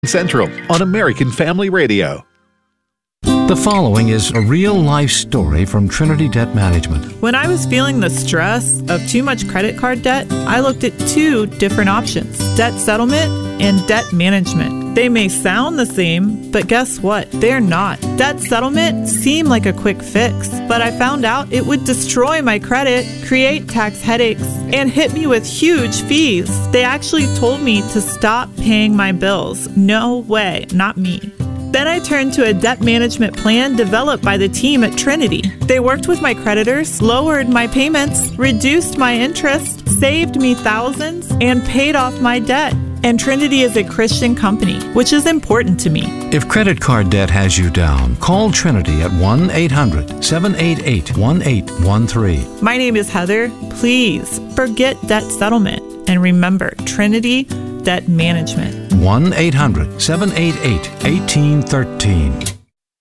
Central on American Family Radio. The following is a real-life story from Trinity Debt Management. When I was feeling the stress of too much credit card debt, I looked at two different options: debt settlement and debt management. They may sound the same, but guess what? They're not. Debt settlement seemed like a quick fix, but I found out it would destroy my credit, create tax headaches, and hit me with huge fees. They actually told me to stop paying my bills. No way, not me. Then I turned to a debt management plan developed by the team at Trinity. They worked with my creditors, lowered my payments, reduced my interest, saved me thousands, and paid off my debt. And Trinity is a Christian company, which is important to me. If credit card debt has you down, call Trinity at 1-800-788-1813. My name is Heather. Please forget debt settlement and remember Trinity Debt Management. 1-800-788-1813.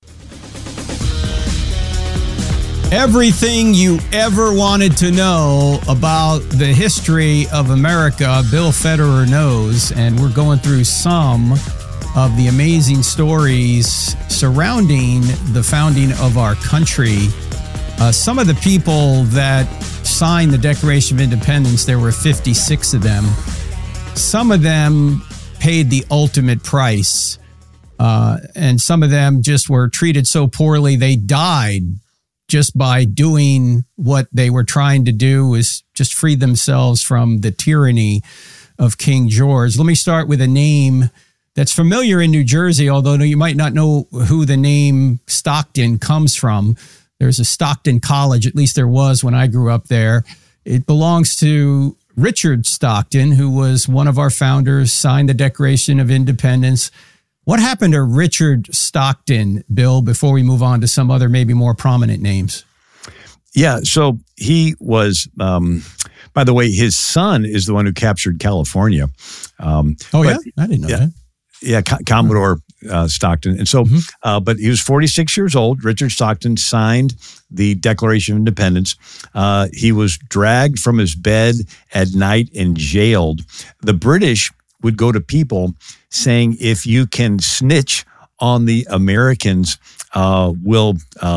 Everything you ever wanted to know about the history of America, Bill Federer knows, and we're going through some of the amazing stories surrounding the founding of our country. Some of the people that signed the Declaration of Independence, there were 56 of them. Some of them paid the ultimate price, and some of them just were treated so poorly they died just by doing what they were trying to do, was just free themselves from the tyranny of King George. Let me start with a name that's familiar in New Jersey, although you might not know who the name Stockton comes from. There's a Stockton College, at least there was when I grew up there. It belongs to Richard Stockton, who was one of our founders, signed the Declaration of Independence. What happened to Richard Stockton, Bill, before we move on to some other maybe more prominent names? Yeah, so he was, by the way, his son is the one who captured California. Yeah? I didn't know that. Yeah, Commodore Stockton. And so, but he was 46 years old. Richard Stockton signed the Declaration of Independence. He was dragged from his bed at night and jailed. The British would go to people saying, if you can snitch on the Americans, we'll,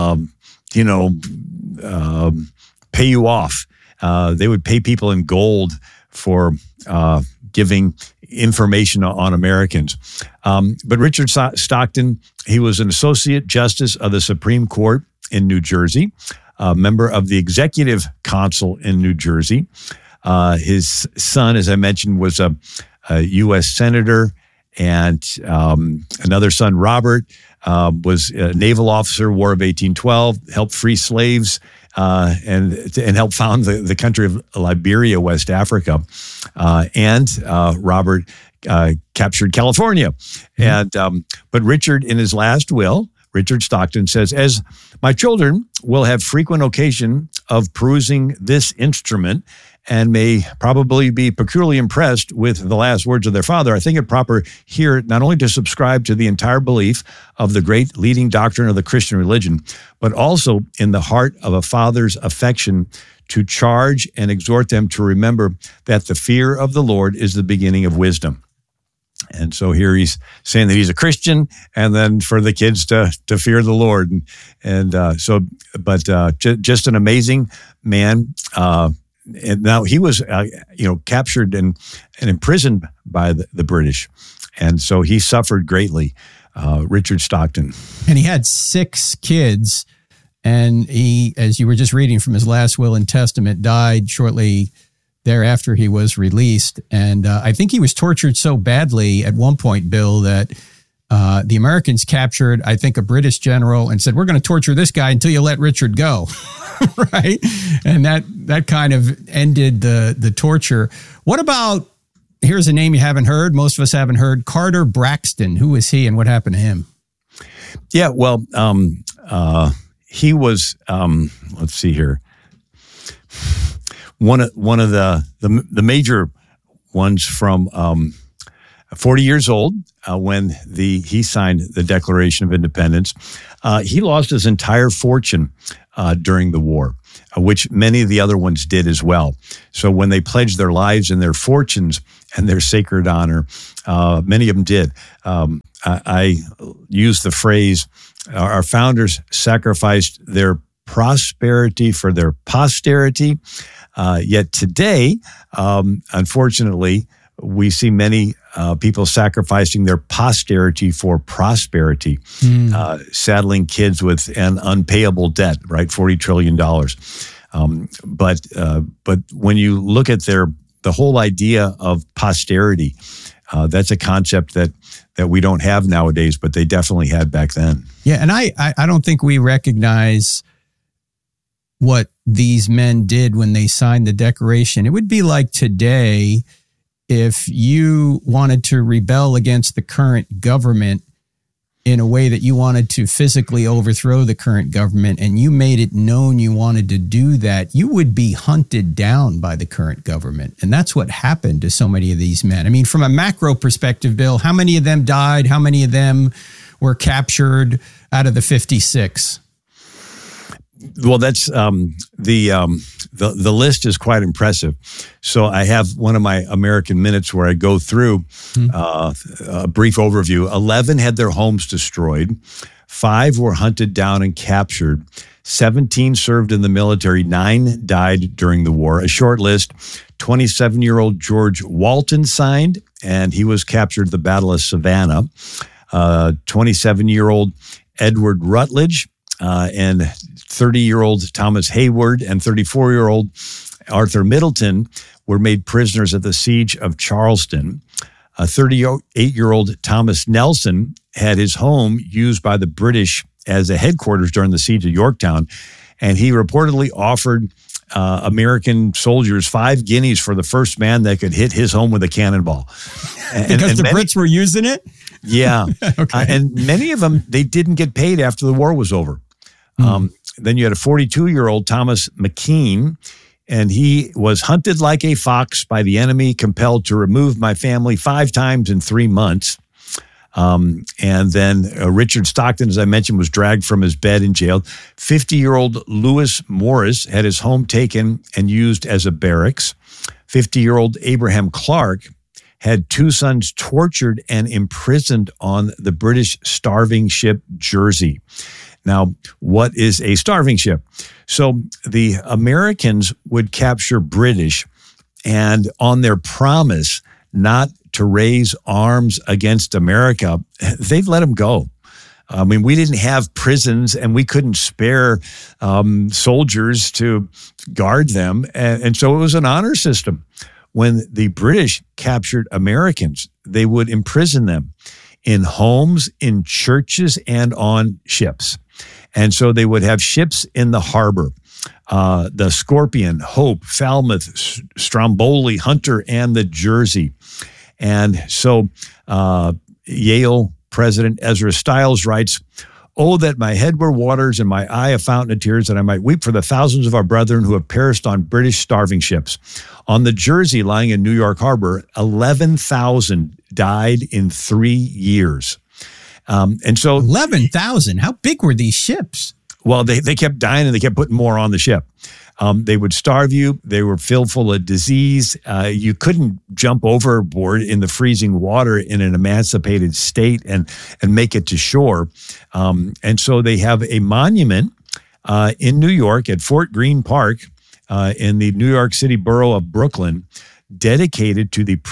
pay you off. They would pay people in gold for giving information on Americans. But Richard Stockton, he was an associate justice of the Supreme Court in New Jersey, a member of the executive council in New Jersey. His son, as I mentioned, was a U.S. senator, and another son, Robert, was a naval officer, War of 1812, helped free slaves, and helped found the country of Liberia, West Africa. And Robert captured California. And but Richard, in his last will, Richard Stockton says, as my children will have frequent occasion of perusing this instrument and may probably be peculiarly impressed with the last words of their father, I think it proper here not only to subscribe to the entire belief of the great leading doctrine of the Christian religion, but also in the heart of a father's affection to charge and exhort them to remember that the fear of the Lord is the beginning of wisdom. And so here he's saying that he's a Christian, and then for the kids to fear the Lord. Just an amazing man. And now he was, captured and imprisoned by the British. And so he suffered greatly, Richard Stockton. And he had 6 kids. And he, as you were just reading from his last will and testament, died shortly thereafter he was released. And I think he was tortured so badly at one point, Bill, that the Americans captured, I think, a British general and said, we're going to torture this guy until you let Richard go. Right? And that kind of ended the torture. What about, here's a name you haven't heard, most of us haven't heard, Carter Braxton. Who was he and what happened to him? Yeah, well, he was, let's see here, one of the major ones from 40 years old when he signed the Declaration of Independence. He lost his entire fortune during the war, which many of the other ones did as well. So when they pledged their lives and their fortunes and their sacred honor Many of them did. I use the phrase, our founders sacrificed their prosperity for their posterity. Yet today, unfortunately, we see many people sacrificing their posterity for prosperity, saddling kids with an unpayable debt, right? $40 trillion. But when you look at the whole idea of posterity, that's a concept that we don't have nowadays, but they definitely had back then. Yeah, and I don't think we recognize what these men did when they signed the Declaration. It would be like today if you wanted to rebel against the current government in a way that you wanted to physically overthrow the current government and you made it known you wanted to do that, you would be hunted down by the current government. And that's what happened to so many of these men. I mean, from a macro perspective, Bill, how many of them died? How many of them were captured out of the 56? Well, that's the list is quite impressive. So I have one of my American Minutes where I go through a brief overview. 11 had their homes destroyed. 5 were hunted down and captured. 17 served in the military. 9 died during the war. A short list: 27-year-old George Walton signed, and he was captured at the Battle of Savannah. 27-year-old Edward Rutledge and 30-year-old Thomas Hayward and 34-year-old Arthur Middleton were made prisoners at the Siege of Charleston. 38-year-old Thomas Nelson had his home used by the British as a headquarters during the Siege of Yorktown, and he reportedly offered American soldiers 5 guineas for the first man that could hit his home with a cannonball. Because the Brits were using it? Yeah. Okay. And many of them, they didn't get paid after the war was over. Then you had a 42-year-old Thomas McKean, and he was hunted like a fox by the enemy, compelled to remove my family 5 times in 3 months. And then Richard Stockton, as I mentioned, was dragged from his bed and jailed. 50-year-old Lewis Morris had his home taken and used as a barracks. 50-year-old Abraham Clark had 2 sons tortured and imprisoned on the British starving ship Jersey. Now, what is a starving ship? So the Americans would capture British, and on their promise not to raise arms against America, they've let them go. I mean, we didn't have prisons, and we couldn't spare soldiers to guard them. And so it was an honor system. When the British captured Americans, they would imprison them in homes, in churches, and on ships. And so they would have ships in the harbor. The Scorpion, Hope, Falmouth, Stromboli, Hunter, and the Jersey. And so Yale President Ezra Stiles writes, "Oh, that my head were waters and my eye a fountain of tears, that I might weep for the thousands of our brethren who have perished on British starving ships. On the Jersey, lying in New York Harbor, 11,000 died in 3 years." And so 11,000. How big were these ships? Well, they kept dying, and they kept putting more on the ship. They would starve you. They were filled full of disease. You couldn't jump overboard in the freezing water in an emancipated state and make it to shore. And so they have a monument in New York at Fort Greene Park in the New York City borough of Brooklyn, dedicated to the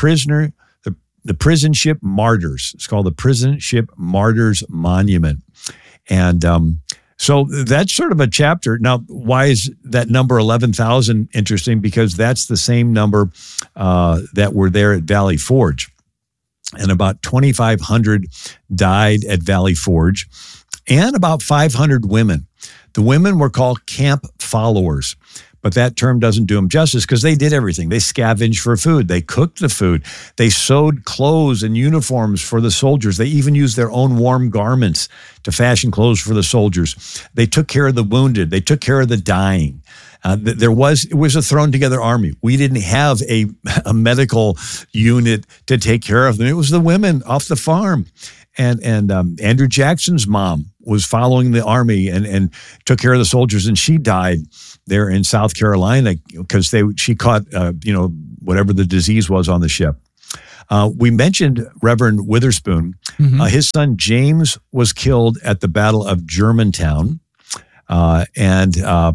prison ship martyrs. It's called the Prison Ship Martyrs Monument. And so that's sort of a chapter. Now, why is that number 11,000 interesting? Because that's the same number that were there at Valley Forge. And about 2,500 died at Valley Forge, and about 500 women. The women were called camp followers. But that term doesn't do them justice, because they did everything. They scavenged for food. They cooked the food. They sewed clothes and uniforms for the soldiers. They even used their own warm garments to fashion clothes for the soldiers. They took care of the wounded. They took care of the dying. It was a thrown together army. We didn't have a medical unit to take care of them. It was the women off the farm. And Andrew Jackson's mom was following the army and took care of the soldiers, and she died there in South Carolina because she caught whatever the disease was on the ship. We mentioned Reverend Witherspoon. His son James was killed at the Battle of Germantown. Then,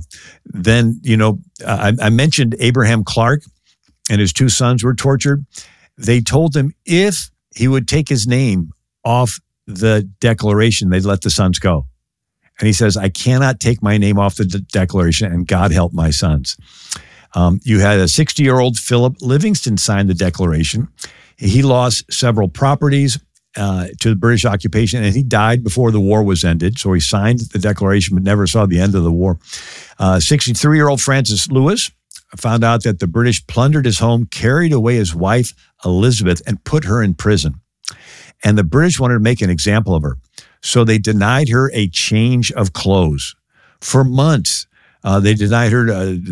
I mentioned Abraham Clark and his two sons were tortured. They told him if he would take his name off the Declaration, they'd let the sons go. And he says, I cannot take my name off the Declaration, and God help my sons. You had a 60-year-old Philip Livingston sign the Declaration. He lost several properties to the British occupation, and he died before the war was ended. So he signed the Declaration but never saw the end of the war. 63-year-old Francis Lewis found out that the British plundered his home, carried away his wife, Elizabeth, and put her in prison. And the British wanted to make an example of her. So they denied her a change of clothes. For months, they denied her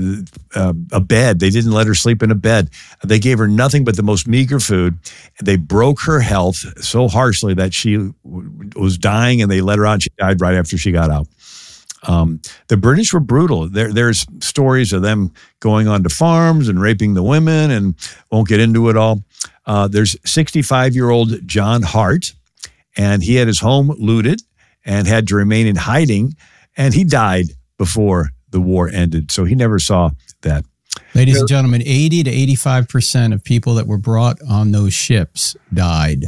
a bed. They didn't let her sleep in a bed. They gave her nothing but the most meager food. They broke her health so harshly that she was dying, and they let her out. She died right after she got out. The British were brutal. There's stories of them going onto farms and raping the women, and won't get into it all. There's 65-year-old John Hart, and he had his home looted and had to remain in hiding, and he died before the war ended. So he never saw that. Ladies and gentlemen, 80 to 85% of people that were brought on those ships died.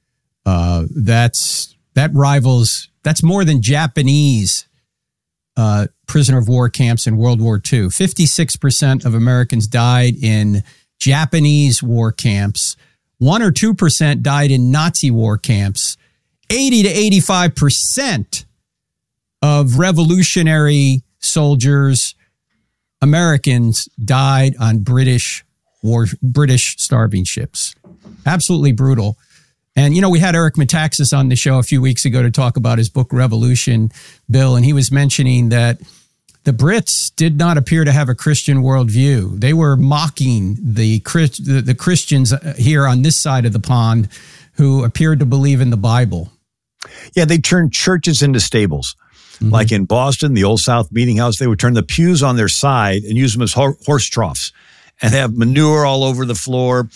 That's more than Japanese prisoner of war camps in World War II. 56% of Americans died in Japanese war camps. 1 or 2% died in Nazi war camps. 80 to 85% of revolutionary soldiers, Americans, died on British starving ships. Absolutely brutal. And, we had Eric Metaxas on the show a few weeks ago to talk about his book, Revolution, Bill, and he was mentioning that the Brits did not appear to have a Christian worldview. They were mocking the Christians here on this side of the pond who appeared to believe in the Bible. Yeah, they turned churches into stables. Mm-hmm. Like in Boston, the Old South Meeting House, they would turn the pews on their side and use them as horse troughs and have manure all over the floor.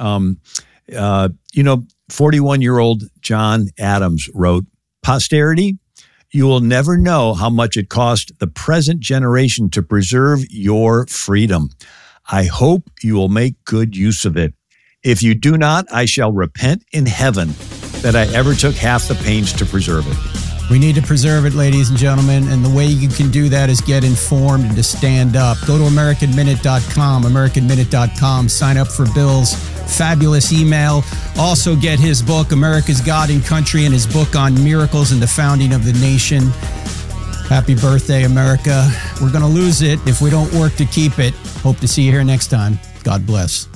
41-year-old John Adams wrote, "Posterity, you will never know how much it cost the present generation to preserve your freedom. I hope you will make good use of it. If you do not, I shall repent in heaven that I ever took half the pains to preserve it." We need to preserve it, ladies and gentlemen, and the way you can do that is get informed and to stand up. Go to AmericanMinute.com, AmericanMinute.com. Sign up for Bill's fabulous email. Also get his book, America's God and Country, and his book on miracles and the founding of the nation. Happy birthday, America. We're going to lose it if we don't work to keep it. Hope to see you here next time. God bless.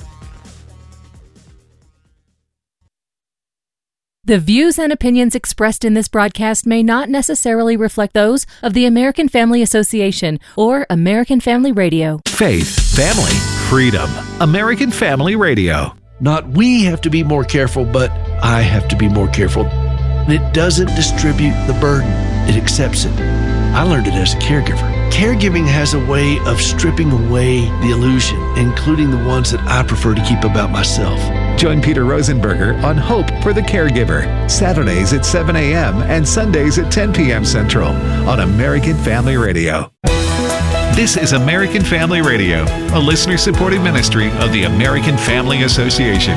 The views and opinions expressed in this broadcast may not necessarily reflect those of the American Family Association or American Family Radio. Faith, family, freedom. American Family Radio. Not we have to be more careful, but I have to be more careful. It doesn't distribute the burden. It accepts it. I learned it as a caregiver. Caregiving has a way of stripping away the illusion, including the ones that I prefer to keep about myself. Join Peter Rosenberger on Hope for the Caregiver, Saturdays at 7 a.m. and Sundays at 10 p.m. Central on American Family Radio. This is American Family Radio, a listener-supported ministry of the American Family Association.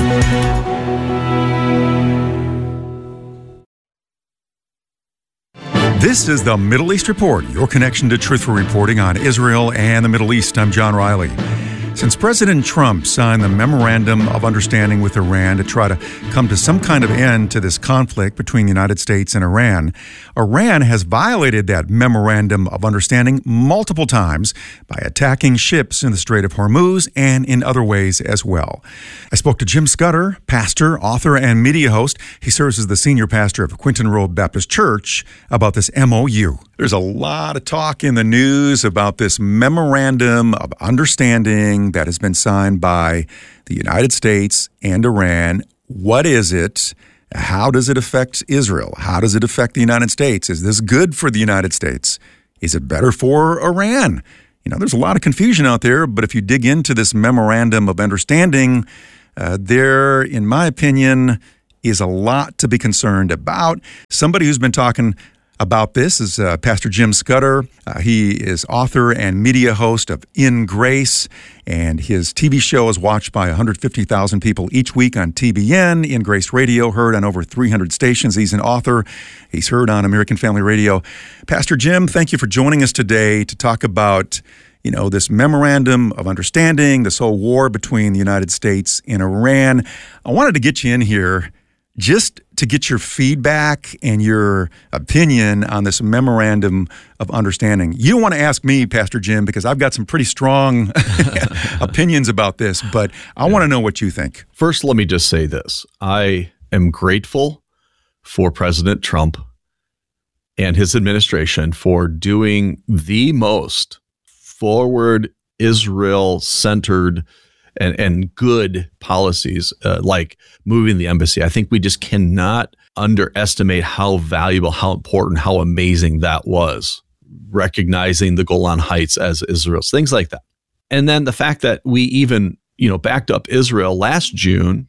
This is the Middle East Report, your connection to truthful reporting on Israel and the Middle East. I'm John Riley. Since President Trump signed the Memorandum of Understanding with Iran to try to come to some kind of end to this conflict between the United States and Iran, Iran has violated that Memorandum of Understanding multiple times by attacking ships in the Strait of Hormuz and in other ways as well. I spoke to Jim Scudder, pastor, author, and media host. He serves as the senior pastor of Quinton Road Baptist Church about this MOU. There's a lot of talk in the news about this Memorandum of Understanding that has been signed by the United States and Iran. What is it? How does it affect Israel? How does it affect the United States? Is this good for the United States? Is it better for Iran? There's a lot of confusion out there, but if you dig into this Memorandum of Understanding, there, in my opinion, is a lot to be concerned about. Somebody who's been talking about this is Pastor Jim Scudder. He is author and media host of In Grace, and his TV show is watched by 150,000 people each week on TBN. In Grace Radio, heard on over 300 stations. He's an author. He's heard on American Family Radio. Pastor Jim, thank you for joining us today to talk about, this memorandum of understanding, this whole war between the United States and Iran. I wanted to get you in here just to get your feedback and your opinion on this memorandum of understanding. You don't want to ask me, Pastor Jim, because I've got some pretty strong opinions about this, but I want to know what you think. First, let me just say this. I am grateful for President Trump and his administration for doing the most forward, Israel-centered and good policies like moving the embassy. I think we just cannot underestimate how valuable, how important, how amazing that was, recognizing the Golan Heights as Israel's, things like that. And then the fact that we even, backed up Israel last June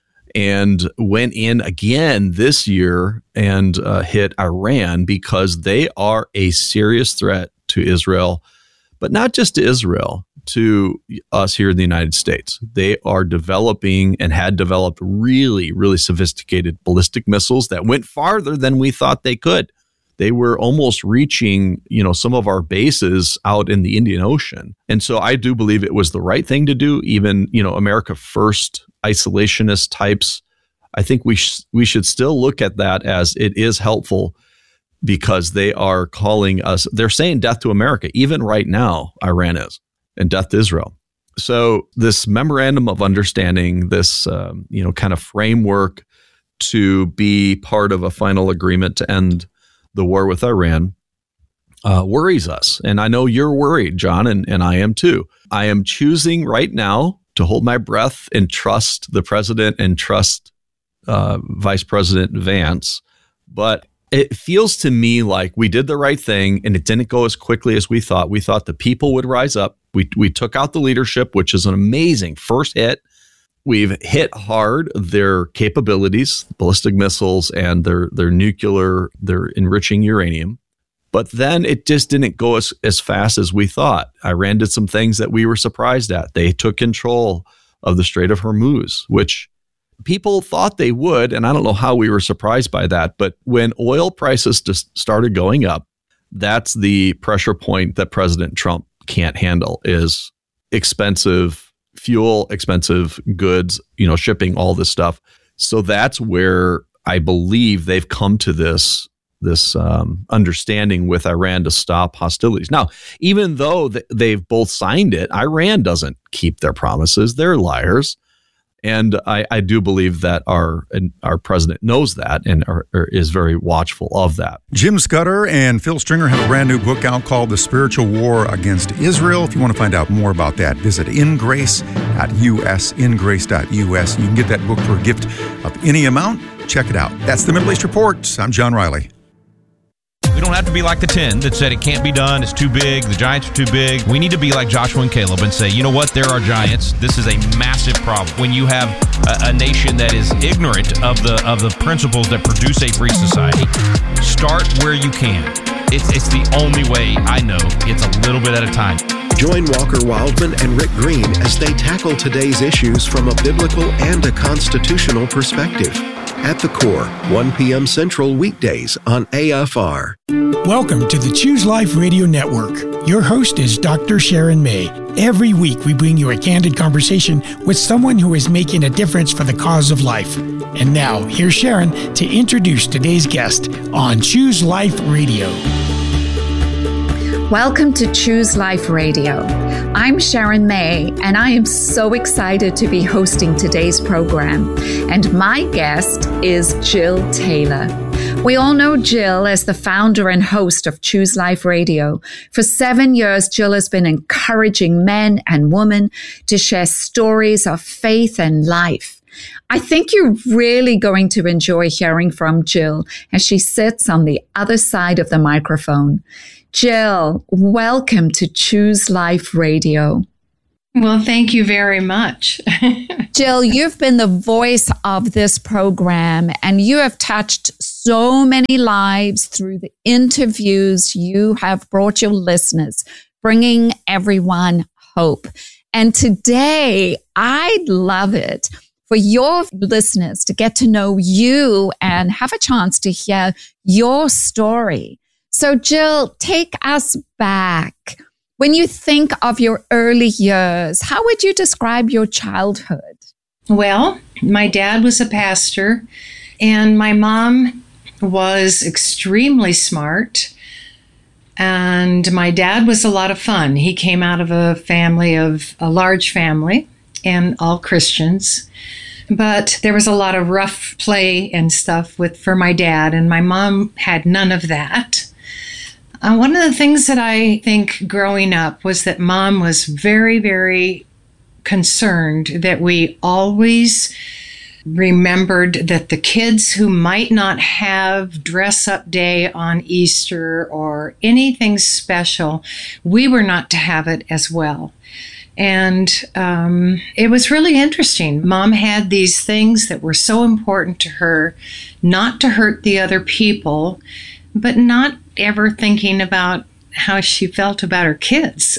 and went in again this year and hit Iran because they are a serious threat to Israel, but not just to Israel, to us here in the United States. They are developing and had developed really, really sophisticated ballistic missiles that went farther than we thought they could. They were almost reaching, some of our bases out in the Indian Ocean. And so I do believe it was the right thing to do. Even, America First isolationist types, I think we should still look at that as it is helpful, because they are calling us, they're saying death to America. Even right now, Iran is. And death to Israel. So this memorandum of understanding, this kind of framework to be part of a final agreement to end the war with Iran worries us. And I know you're worried, John, and I am too. I am choosing right now to hold my breath and trust the president and trust Vice President Vance. But it feels to me like we did the right thing and it didn't go as quickly as we thought. We thought the people would rise up. We took out the leadership, which is an amazing first hit. We've hit hard their capabilities, ballistic missiles and their nuclear, their enriching uranium. But then it just didn't go as fast as we thought. Iran did some things that we were surprised at. They took control of the Strait of Hormuz, which people thought they would, and I don't know how we were surprised by that. But when oil prices just started going up, that's the pressure point that President Trump can't handle, is expensive fuel, expensive goods, shipping, all this stuff. So that's where I believe they've come to this understanding with Iran to stop hostilities. Now, even though they've both signed it, Iran doesn't keep their promises. They're liars. And I do believe that our president knows that and is very watchful of that. Jim Scudder and Phil Stringer have a brand new book out called The Spiritual War Against Israel. If you want to find out more about that, visit ingrace.us, ingrace.us. You can get that book for a gift of any amount. Check it out. That's the Middle East Report. I'm John Riley. We don't have to be like the 10 that said it can't be done, it's too big, the giants are too big. We need to be like Joshua and Caleb and say, you know what, there are giants. This is a massive problem. When you have a nation that is ignorant of the principles that produce a free society, start where you can. It's the only way I know. It's a little bit at a time. Join Walker Wildman and Rick Green as they tackle today's issues from a biblical and a constitutional perspective. At the Core, 1 p.m. Central weekdays on AFR. Welcome to the Choose Life Radio Network. Your host is Dr. Sharon May. Every week we bring you a candid conversation with someone who is making a difference for the cause of life. And now, here's Sharon to introduce today's guest on Choose Life Radio. Welcome to Choose Life Radio. I'm Sharon May, and I am so excited to be hosting today's program. And my guest is Jill Taylor. We all know Jill as the founder and host of Choose Life Radio. For 7 years, Jill has been encouraging men and women to share stories of faith and life. I think you're really going to enjoy hearing from Jill as she sits on the other side of the microphone. Jill, welcome to Choose Life Radio. Well, thank you very much. Jill, you've been the voice of this program, and you have touched so many lives through the interviews you have brought your listeners, bringing everyone hope. And today, I'd love it for your listeners to get to know you and have a chance to hear your story. So, Jill, take us back. When you think of your early years, how would you describe your childhood? Well, my dad was a pastor, and my mom was extremely smart. And my dad was a lot of fun. He came out of a large family, and all Christians. But there was a lot of rough play and stuff for my dad, and my mom had none of that. One of the things that I think growing up was that Mom was very, very concerned that we always remembered that the kids who might not have dress-up day on Easter or anything special, we were not to have it as well. And it was really interesting. Mom had these things that were so important to her, not to hurt the other people, but not ever thinking about how she felt about her kids.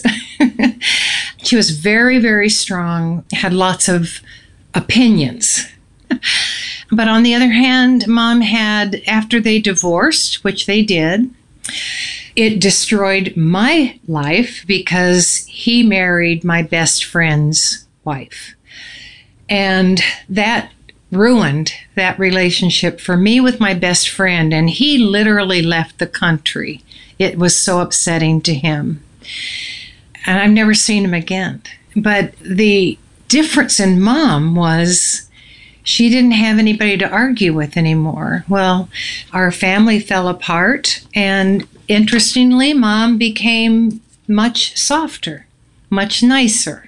She was very, very strong, had lots of opinions. But on the other hand, Mom had, after they divorced, which they did, it destroyed my life because he married my best friend's wife. And that ruined that relationship for me with my best friend, and he literally left the country. It was so upsetting to him. And I've never seen him again. But the difference in Mom was she didn't have anybody to argue with anymore. Well, our family fell apart, and interestingly, Mom became much softer, much nicer.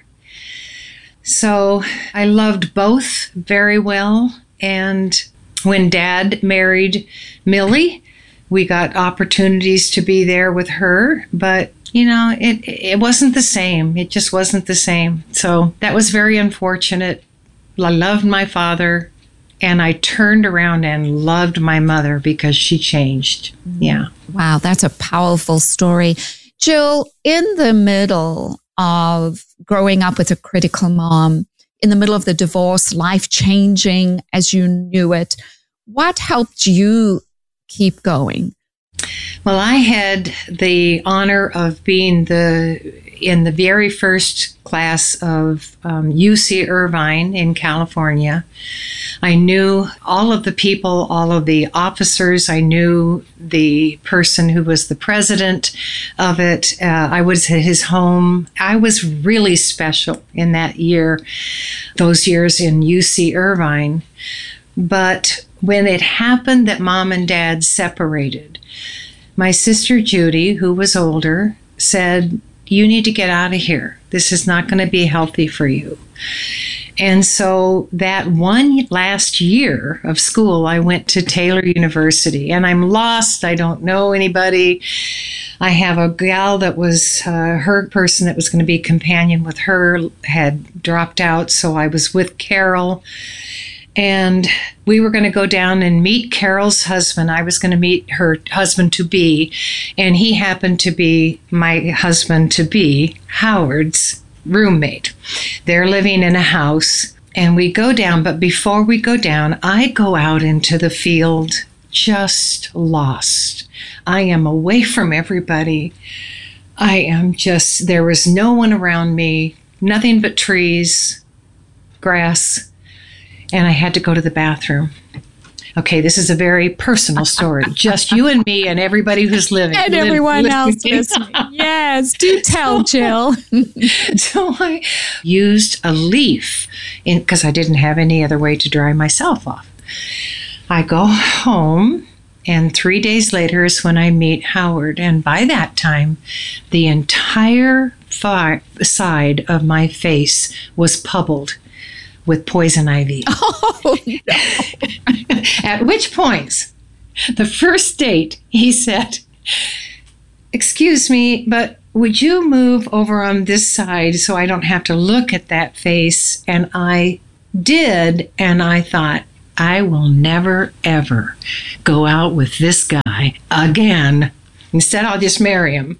So I loved both very well. And when Dad married Millie, we got opportunities to be there with her. But, you know, it wasn't the same. It just wasn't the same. So that was very unfortunate. I loved my father, and I turned around and loved my mother because she changed. Yeah. Wow, that's a powerful story. Jill, in the middle of growing up with a critical mom, in the middle of the divorce, life changing as you knew it, what helped you keep going? Well, I had the honor of being in the very first class of UC Irvine in California. I knew all of the people, all of the officers. I knew the person who was the president of it. I was at his home. I was really special in that year, those years in UC Irvine. But when it happened that Mom and Dad separated, my sister Judy, who was older, said, "You need to get out of here. This is not going to be healthy for you." And so that one last year of school, I went to Taylor University, and I'm lost. I don't know anybody. I have a gal that was her person that was going to be companion with her had dropped out, so I was with Carol. And we were going to go down and meet Carol's husband. I was going to meet her husband-to-be, and he happened to be my husband-to-be, Howard's roommate. They're living in a house, and we go down. But before we go down, I go out into the field just lost. I am away from everybody. There was no one around me, nothing but trees, grass. And I had to go to the bathroom. Okay, this is a very personal story. Just you and me and everybody who's living. And everyone else listening. Yes, do tell, Jill. So I used a leaf because I didn't have any other way to dry myself off. I go home, and 3 days later is when I meet Howard. And by that time, the entire side of my face was pubbled with poison ivy. Oh, no. At which point, the first date, he said, excuse me, but would you move over on this side so I don't have to look at that face? And I did, and I thought, I will never, ever go out with this guy again. Instead, I'll just marry him.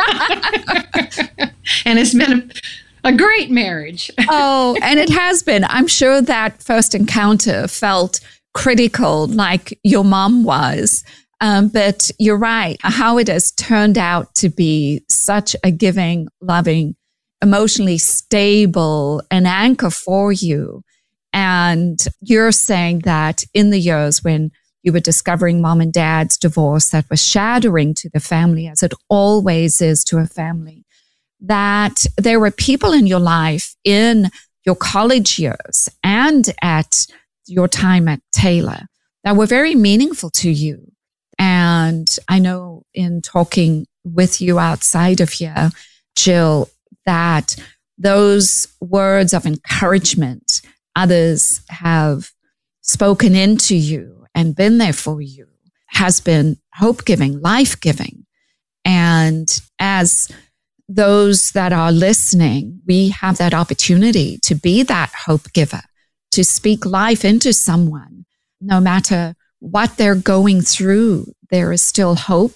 And it's been a great marriage. Oh, and it has been. I'm sure that first encounter felt critical, like your mom was. But you're right, how it has turned out to be such a giving, loving, emotionally stable, an anchor for you. And you're saying that in the years when you were discovering mom and dad's divorce that was shattering to the family, as it always is to a family, that there were people in your life in your college years and at your time at Taylor that were very meaningful to you. And I know in talking with you outside of here, Jill, that those words of encouragement others have spoken into you and been there for you has been hope-giving, life-giving. And as those that are listening, we have that opportunity to be that hope giver, to speak life into someone. No matter what they're going through, there is still hope.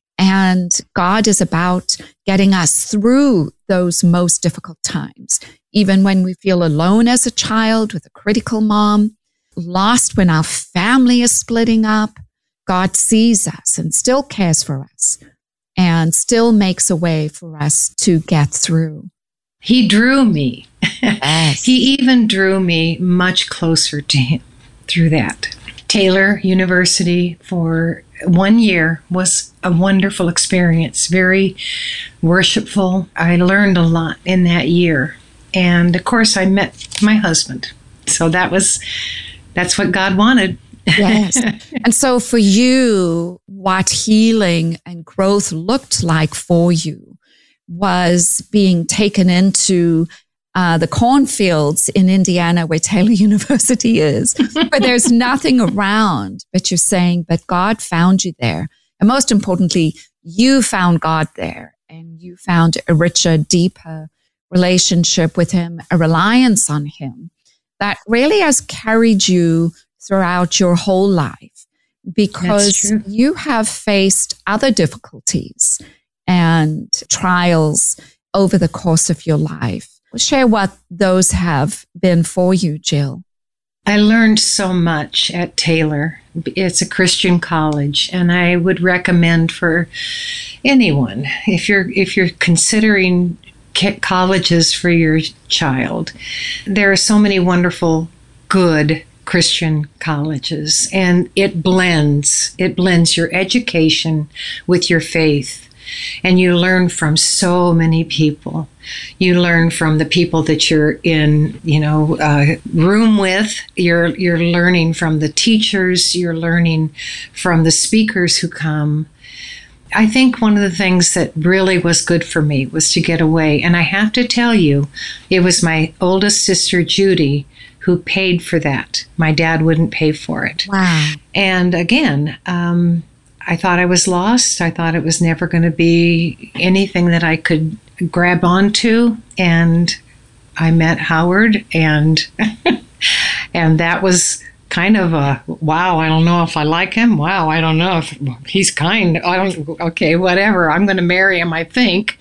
And God is about getting us through those most difficult times. Even when we feel alone as a child with a critical mom, lost when our family is splitting up, God sees us and still cares for us and still makes a way for us to get through. He drew me. Yes. He even drew me much closer to him through that. Taylor University for 1 year was a wonderful experience, very worshipful. I learned a lot in that year. And of course, I met my husband. So that's what God wanted. Yes. And so for you, what healing and growth looked like for you was being taken into the cornfields in Indiana where Taylor University is, where there's nothing around, but you're saying, but God found you there. And most importantly, you found God there and you found a richer, deeper relationship with him, a reliance on him that really has carried you throughout your whole life, because you have faced other difficulties and trials over the course of your life. Share what those have been for you, Jill. I learned so much at Taylor. It's a Christian college, and I would recommend for anyone, if you're considering colleges for your child, there are so many wonderful, good Christian colleges, and it blends your education with your faith. And you learn from so many people. You learn from the people that you're in, room with. You're learning from the teachers. You're learning from the speakers who come. I think one of the things that really was good for me was to get away. And I have to tell you, it was my oldest sister, Judy, who paid for that. My dad wouldn't pay for it. Wow. And again, I thought I was lost. I thought it was never going to be anything that I could grab onto. And I met Howard, and and that was kind of a, wow, I don't know if I like him. Wow, I don't know if he's kind. Okay, whatever. I'm going to marry him, I think.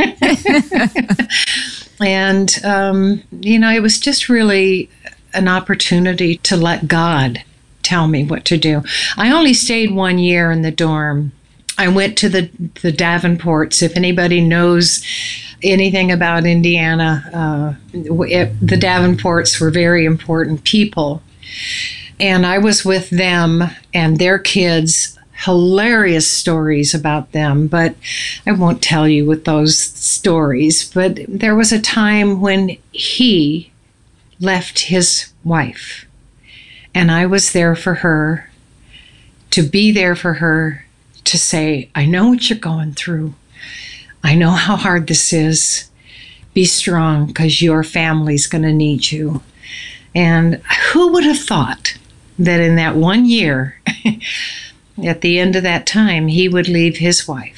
And, it was just really an opportunity to let God tell me what to do. I only stayed 1 year in the dorm. I went to the Davenports. If anybody knows anything about Indiana, the Davenports were very important people. And I was with them and their kids, hilarious stories about them, but I won't tell you with those stories. But there was a time when he left his wife, and I was there for her, to be there for her, to say, I know what you're going through. I know how hard this is. Be strong, because your family's going to need you. And who would have thought that in that 1 year, at the end of that time, he would leave his wife?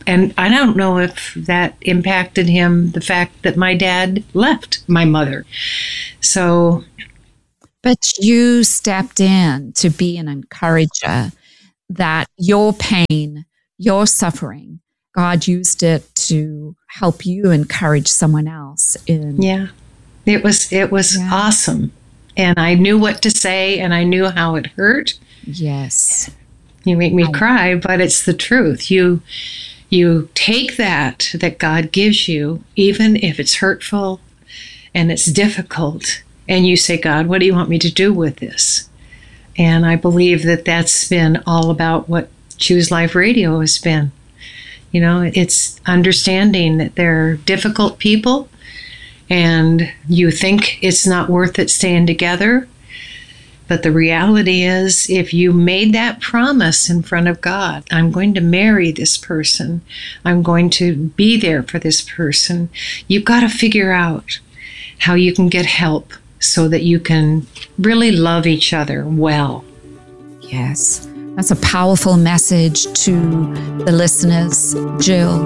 And I don't know if that impacted him, the fact that my dad left my mother. So. But you stepped in to be an encourager, that your pain, your suffering, God used it to help you encourage someone else. Yeah, it was awesome. And I knew what to say, and I knew how it hurt. Yes. You make me cry, but it's the truth. You take that God gives you, even if it's hurtful and it's difficult, and you say, God, what do you want me to do with this? And I believe that that's been all about what Choose Life Radio has been. You know, it's understanding that they're difficult people, and you think it's not worth it staying together. But the reality is, if you made that promise in front of God, I'm going to marry this person, I'm going to be there for this person, you've got to figure out how you can get help so that you can really love each other well. Yes, that's a powerful message to the listeners. Jill.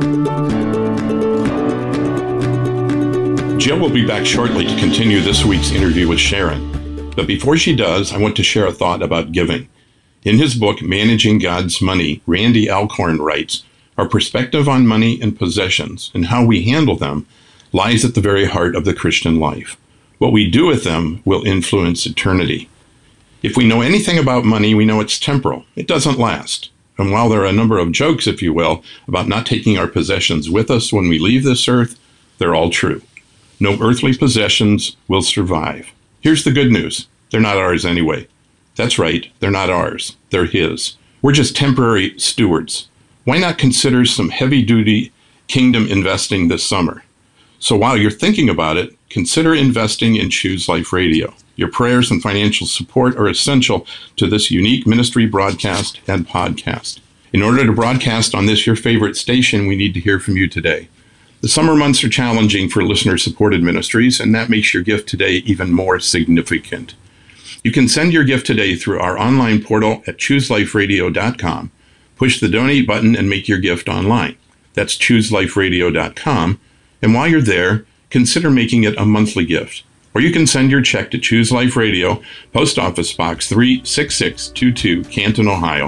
Jill will be back shortly to continue this week's interview with Sharon. But before she does, I want to share a thought about giving. In his book, Managing God's Money, Randy Alcorn writes, our perspective on money and possessions and how we handle them lies at the very heart of the Christian life. What we do with them will influence eternity. If we know anything about money, we know it's temporal. It doesn't last. And while there are a number of jokes, if you will, about not taking our possessions with us when we leave this earth, they're all true. No earthly possessions will survive. Here's the good news. They're not ours anyway. That's right. They're not ours. They're his. We're just temporary stewards. Why not consider some heavy-duty kingdom investing this summer? So while you're thinking about it, consider investing in Choose Life Radio. Your prayers and financial support are essential to this unique ministry broadcast and podcast. In order to broadcast on this, your favorite station, we need to hear from you today. The summer months are challenging for listener-supported ministries, and that makes your gift today even more significant. You can send your gift today through our online portal at chooseliferadio.com. Push the donate button and make your gift online. That's chooseliferadio.com. And while you're there, consider making it a monthly gift. Or you can send your check to Choose Life Radio, Post Office Box 36622, Canton, Ohio,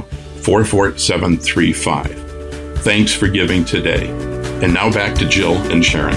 44735. Thanks for giving today. And now back to Jill and Sharon.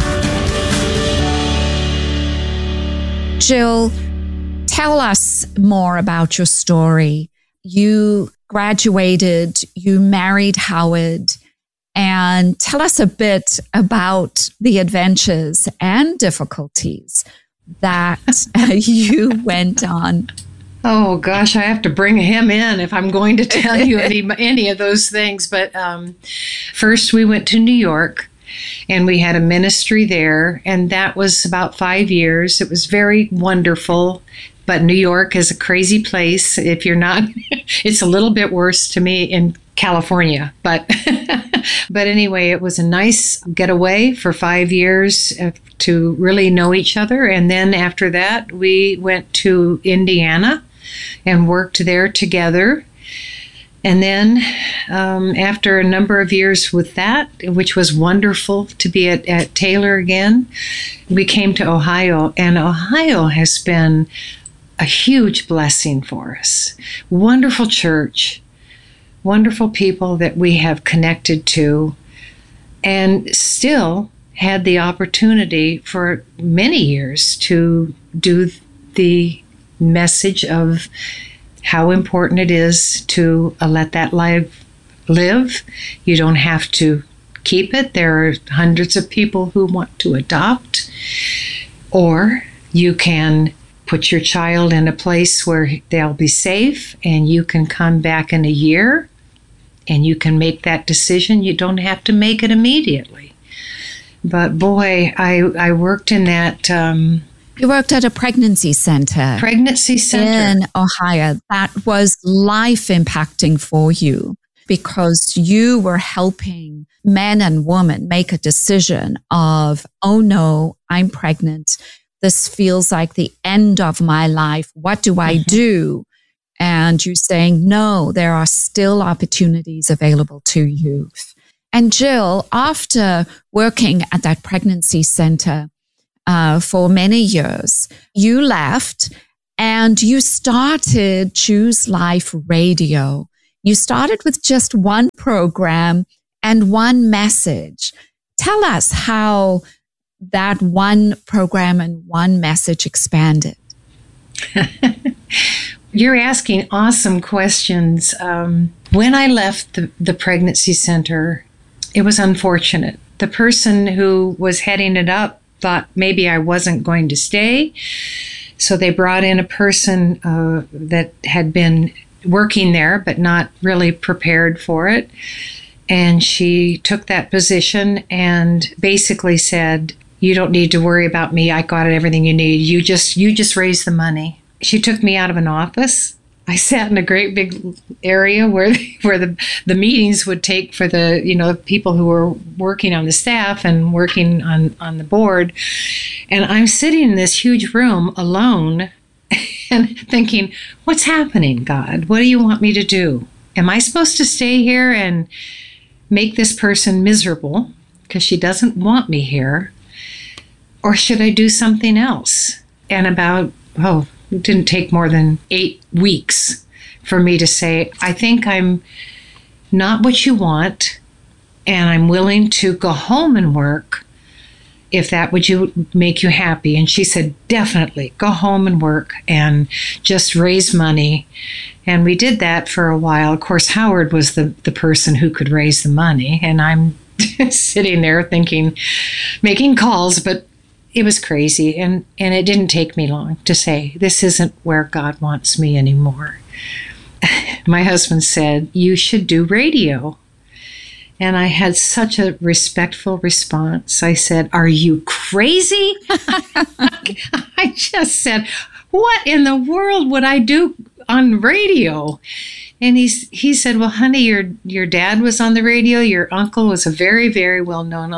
Jill, tell us more about your story. You graduated, you married Howard, and tell us a bit about the adventures and difficulties that you went on. Oh, gosh, I have to bring him in if I'm going to tell you any of those things. But first, we went to New York, and we had a ministry there, and that was about 5 years. It was very wonderful. But New York is a crazy place. If you're not, it's a little bit worse to me in California. But anyway, it was a nice getaway for 5 years to really know each other. And then after that, we went to Indiana and worked there together. And then after a number of years with that, which was wonderful to be at Taylor again, we came to Ohio. And Ohio has been a huge blessing for us. Wonderful church, wonderful people that we have connected to, and still had the opportunity for many years to do the message of how important it is to let that life live. You don't have to keep it. There are hundreds of people who want to adopt, or you can put your child in a place where they'll be safe and you can come back in a year and you can make that decision. You don't have to make it immediately. But boy, I worked in that. You worked at a pregnancy center. Pregnancy center. In Ohio. That was life impacting for you because you were helping men and women make a decision of, oh no, I'm pregnant. This feels like the end of my life. What do I do? And you saying, no, there are still opportunities available to you. And Jill, after working at that pregnancy center for many years, you left and you started Choose Life Radio. You started with just one program and one message. Tell us how that one program and one message expanded. You're asking awesome questions. When I left the pregnancy center, it was unfortunate. The person who was heading it up thought maybe I wasn't going to stay. So they brought in a person that had been working there but not really prepared for it. And she took that position and basically said, "You don't need to worry about me. I got everything you need. You just raise the money." She took me out of an office. I sat in a great big area where the meetings would take for the people who were working on the staff and working on the board. And I'm sitting in this huge room alone and thinking, what's happening, God? What do you want me to do? Am I supposed to stay here and make this person miserable because she doesn't want me here? Or should I do something else? And it didn't take more than 8 weeks for me to say, I think I'm not what you want, and I'm willing to go home and work if that would make you happy. And she said, definitely, go home and work and just raise money. And we did that for a while. Of course, Howard was the person who could raise the money, and I'm sitting there thinking, making calls, but it was crazy, and it didn't take me long to say, this isn't where God wants me anymore. My husband said, you should do radio. And I had such a respectful response. I said, are you crazy? I just said, what in the world would I do on radio? And he said, well, honey, your dad was on the radio. Your uncle was a very, very well-known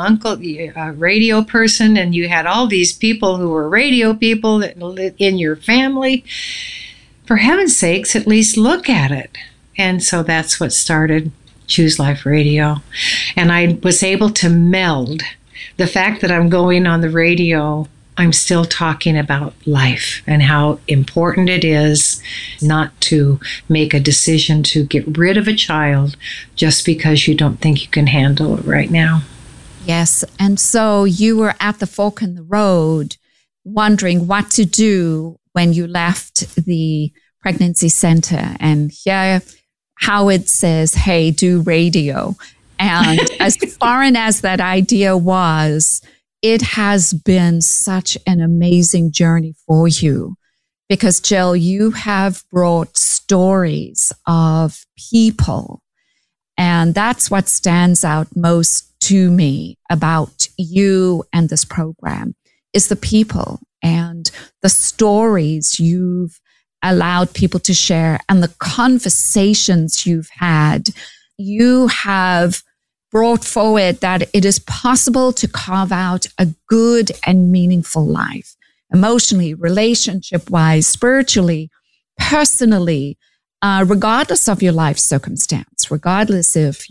radio person. And you had all these people who were radio people in your family. For heaven's sakes, at least look at it. And so that's what started Choose Life Radio. And I was able to meld the fact that I'm going on the radio. I'm still talking about life and how important it is not to make a decision to get rid of a child just because you don't think you can handle it right now. Yes. And so you were at the fork in the road wondering what to do when you left the pregnancy center. And here Howard says, hey, do radio. And as foreign as that idea was, it has been such an amazing journey for you because, Jill, you have brought stories of people. And that's what stands out most to me about you and this program is the people and the stories you've allowed people to share and the conversations you've had. You have brought forward that it is possible to carve out a good and meaningful life, emotionally, relationship-wise, spiritually, personally, regardless of your life circumstance, regardless if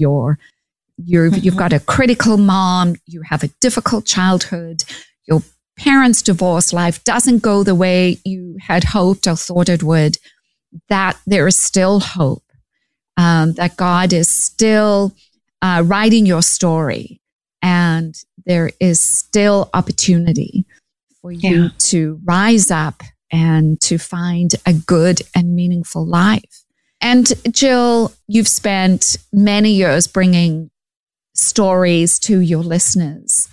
you've got a critical mom, you have a difficult childhood, your parents' divorce, life doesn't go the way you had hoped or thought it would, that there is still hope, that God is still writing your story, and there is still opportunity for you to rise up and to find a good and meaningful life. And Jill, you've spent many years bringing stories to your listeners.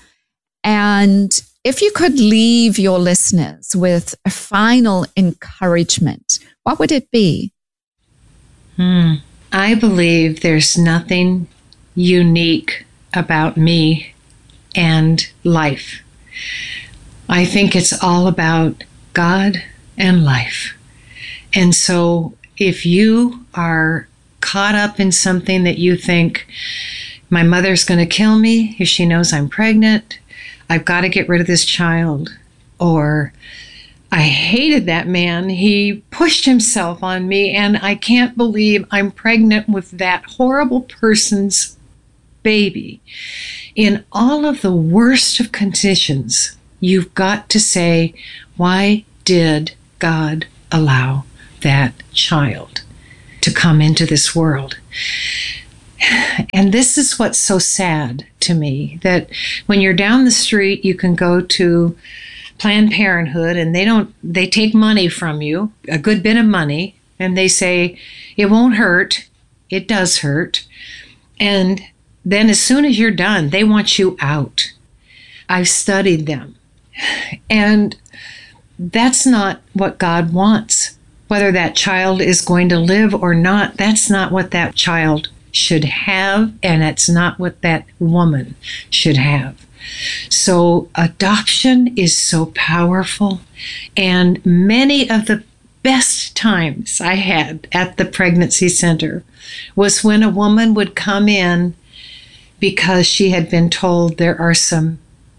And if you could leave your listeners with a final encouragement, what would it be? I believe there's nothing unique about me and life. I think it's all about God and life. And so if you are caught up in something that you think, my mother's going to kill me if she knows I'm pregnant, I've got to get rid of this child, or I hated that man, he pushed himself on me and I can't believe I'm pregnant with that horrible person's baby, in all of the worst of conditions, you've got to say, why did God allow that child to come into this world? And this is what's so sad to me, that when you're down the street, you can go to Planned Parenthood and they take money from you, a good bit of money, and they say, it won't hurt. It does hurt. And then as soon as you're done, they want you out. I've studied them. And that's not what God wants. Whether that child is going to live or not, that's not what that child should have, and it's not what that woman should have. So adoption is so powerful, and many of the best times I had at the pregnancy center was when a woman would come in because she had been told there are some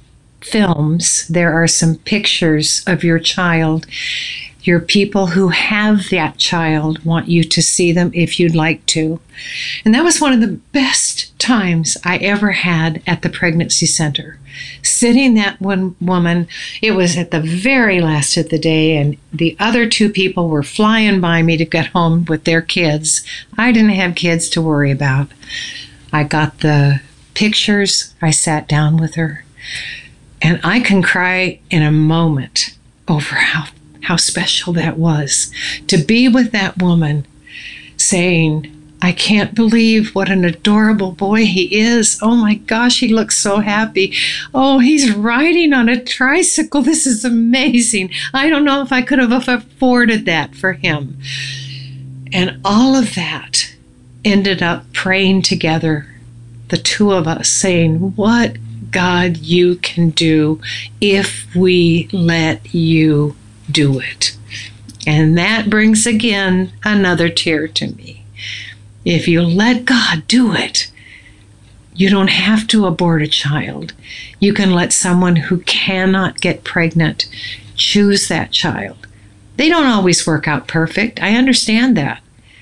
films, there are some pictures of your child. Your people who have that child want you to see them if you'd like to. And that was one of the best times I ever had at the pregnancy center. Sitting that one woman, it was at the very last of the day, and the other two people were flying by me to get home with their kids. I didn't have kids to worry about. I got the pictures, I sat down with her, and I can cry in a moment over how special that was to be with that woman saying, I can't believe what an adorable boy he is. Oh my gosh, he looks so happy. Oh, he's riding on a tricycle. This is amazing. I don't know if I could have afforded that for him. And all of that ended up praying together, the two of us, saying, what, God, you can do if we let you do it. And that brings again another tear to me. If you let God do it, you don't have to abort a child. You can let someone who cannot get pregnant choose that child. They don't always work out perfect. I understand that.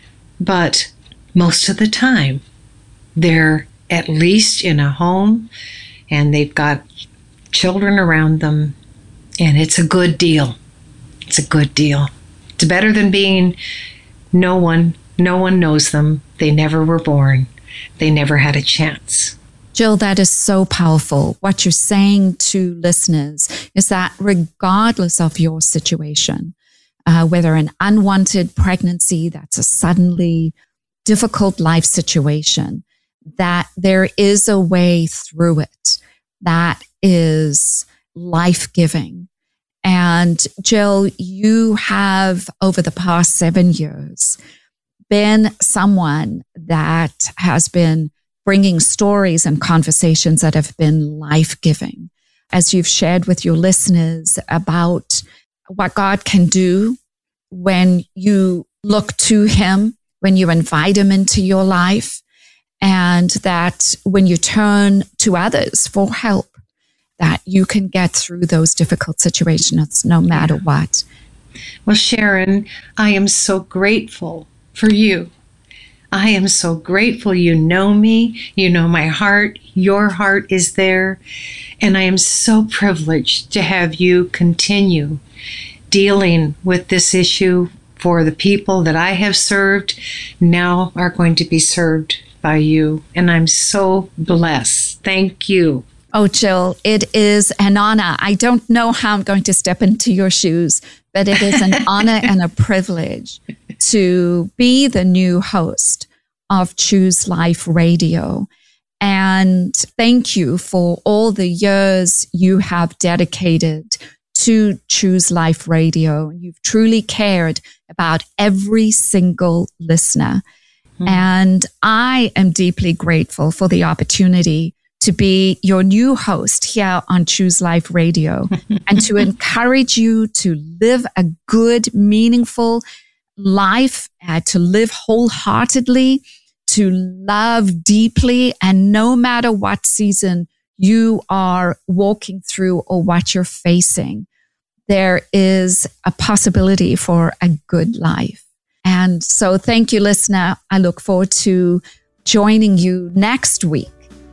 But most of the time, they're at least in a home and they've got children around them, and it's a good deal. It's a good deal. It's better than being no one knows them. They never were born. They never had a chance. Jill, that is so powerful. What you're saying to listeners is that regardless of your situation, whether an unwanted pregnancy, that's a suddenly difficult life situation, that there is a way through it that is life-giving. And Jill, you have, over the past 7 years, been someone that has been bringing stories and conversations that have been life-giving. As you've shared with your listeners about what God can do when you look to Him, when you invite Him into your life, and that when you turn to others for help, that you can get through those difficult situations no matter what. Well, Sharon, I am so grateful for you. I am so grateful you know me, you know my heart, your heart is there, and I am so privileged to have you continue dealing with this issue for the people that I have served now are going to be served by you, and I'm so blessed. Thank you. Oh, Jill, it is an honor. I don't know how I'm going to step into your shoes, but it is an honor and a privilege to be the new host of Choose Life Radio. And thank you for all the years you have dedicated to Choose Life Radio. You've truly cared about every single listener. And I am deeply grateful for the opportunity to be your new host here on Choose Life Radio and to encourage you to live a good, meaningful life, to live wholeheartedly, to love deeply, and no matter what season you are walking through or what you're facing, there is a possibility for a good life. And so thank you, listener. I look forward to joining you next week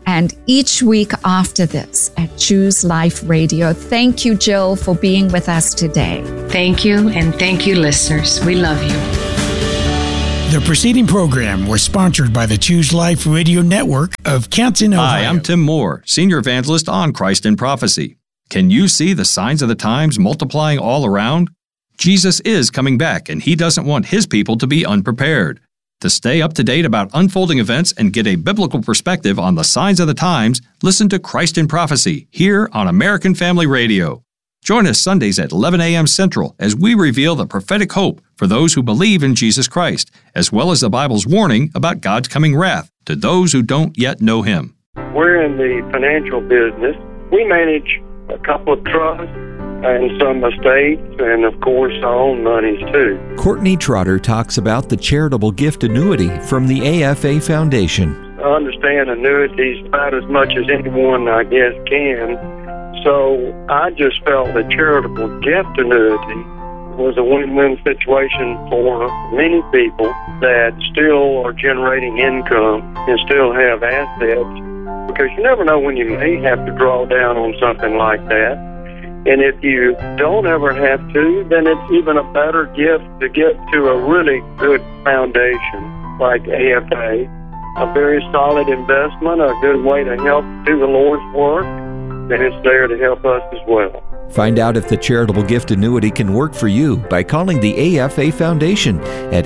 and each week after this at Choose Life Radio. Thank you, Jill, for being with us today. Thank you, and thank you, listeners. We love you. The preceding program was sponsored by the Choose Life Radio Network of Canton, Ohio. Hi, I'm Tim Moore, Senior Evangelist on Christ in Prophecy. Can you see the signs of the times multiplying all around? Jesus is coming back, and He doesn't want His people to be unprepared. To stay up to date about unfolding events and get a biblical perspective on the signs of the times, listen to Christ in Prophecy here on American Family Radio. Join us Sundays at 11 a.m. Central as we reveal the prophetic hope for those who believe in Jesus Christ, as well as the Bible's warning about God's coming wrath to those who don't yet know Him. We're in the financial business. We manage a couple of trusts and some estates, and of course our own monies too. Courtney Trotter talks about the charitable gift annuity from the AFA Foundation. I understand annuities about as much as anyone, I guess, can. So I just felt the charitable gift annuity was a win-win situation for many people that still are generating income and still have assets, because you never know when you may have to draw down on something like that. And if you don't ever have to, then it's even a better gift to get to a really good foundation like AFA, a very solid investment, a good way to help do the Lord's work, and it's there to help us as well. Find out if the charitable gift annuity can work for you by calling the AFA Foundation at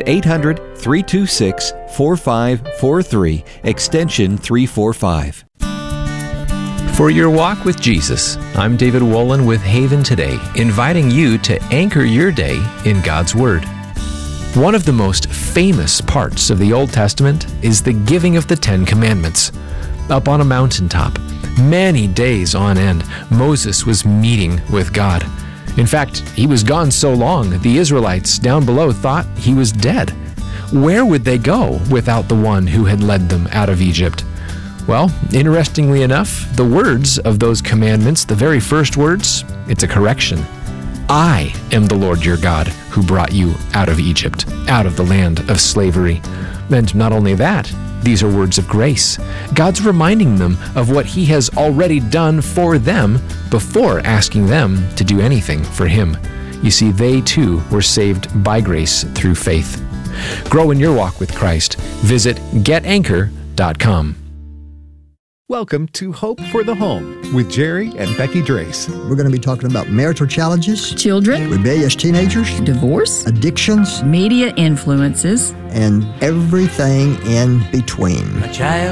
800-326-4543, extension 345. For your walk with Jesus, I'm David Wolin with Haven Today, inviting you to anchor your day in God's Word. One of the most famous parts of the Old Testament is the giving of the Ten Commandments. Up on a mountaintop, many days on end, Moses was meeting with God. In fact, he was gone so long, the Israelites down below thought he was dead. Where would they go without the one who had led them out of Egypt? Well, interestingly enough, the words of those commandments, the very first words, it's a correction. I am the Lord your God who brought you out of Egypt, out of the land of slavery. And not only that, these are words of grace. God's reminding them of what He has already done for them before asking them to do anything for Him. You see, they too were saved by grace through faith. Grow in your walk with Christ. Visit getanchor.com. Welcome to Hope for the Home with Jerry and Becky Drace. We're going to be talking about marital challenges, children, rebellious teenagers, divorce, addictions, media influences, and everything in between. A child